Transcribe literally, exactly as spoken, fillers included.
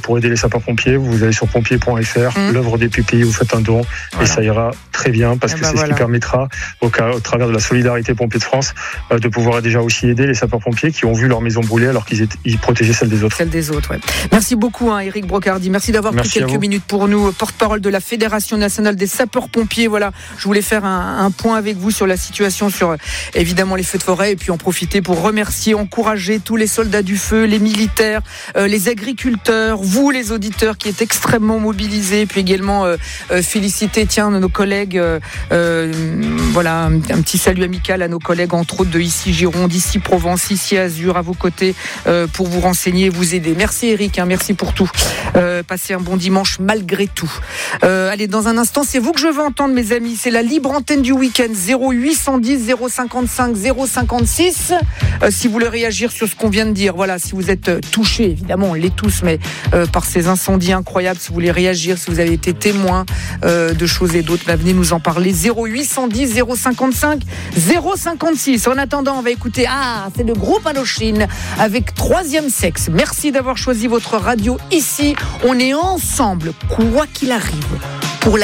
pour aider les sapeurs-pompiers. Vous allez sur pompiers point f r, mmh. l'œuvre des pupilles, vous faites un don voilà. et ça ira très bien parce et que bah c'est voilà. ce qui permettra, au, cas, au travers de la solidarité Pompiers de France, euh, de pouvoir déjà aussi aider les sapeurs-pompiers qui ont vu leur maison brûler alors qu'ils étaient, ils protégeaient celle des autres. Celle des autres, ouais. Merci beaucoup, hein, Éric Brocardi. Merci d'avoir Merci pris quelques minutes pour nous. Porte-parole de la Fédération nationale des sapeurs-pompiers. Voilà, je voulais faire un, un point avec vous sur la situation, sur évidemment les feux de forêt et puis en profiter pour remercier, encourager tous les soldats du feu, les militaires, euh, les agriculteurs, vous les auditeurs qui êtes extrêmement mobilisés, puis également euh, euh, féliciter tiens nos collègues, euh, euh, voilà un, un petit salut amical à nos collègues entre autres de ici Gironde, ici Provence, ici Azur, à vos côtés euh, pour vous renseigner, vous aider. Merci Eric, hein, merci pour tout. Euh, passez un bon dimanche malgré tout. Euh, allez, dans un instant, c'est vous que je veux entendre mes amis, c'est la libre antenne du week-end zéro huit cent dix zéro cinquante-cinq zéro cinquante-six. Euh, si vous voulez réagir sur ce qu'on vient de dire, voilà, si vous êtes euh, touchés, évidemment on l'est tous, mais euh, par ces incendies incroyables, si vous voulez réagir, si vous avez été témoin euh, de choses et d'autres, bah, venez nous en parler. Zéro huit cent dix zéro cinquante-cinq zéro cinquante-six. En attendant, on va écouter, ah, c'est le groupe Indochine avec Troisième Sexe. Merci d'avoir choisi votre radio ici. On est ensemble, quoi qu'il arrive.